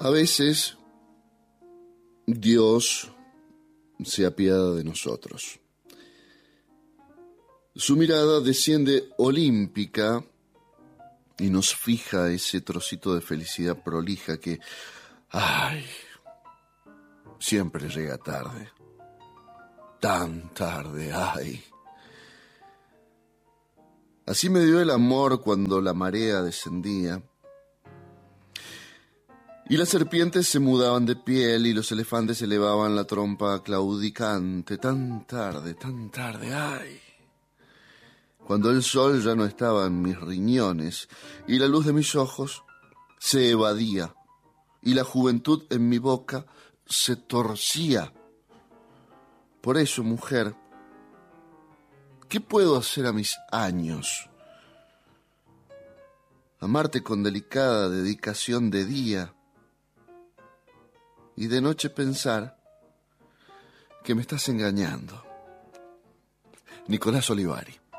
A veces Dios se apiada de nosotros. Su mirada desciende olímpica y nos fija ese trocito de felicidad prolija que, siempre llega tarde. Tan tarde, Así me dio el amor cuando la marea descendía y las serpientes se mudaban de piel y los elefantes elevaban la trompa claudicante. Tan tarde, cuando el sol ya no estaba en mis riñones y la luz de mis ojos se evadía y la juventud en mi boca se torcía. Por eso, mujer, ¿qué puedo hacer a mis años? Amarte con delicada dedicación de día y de noche pensar que me estás engañando. Nicolás Olivari.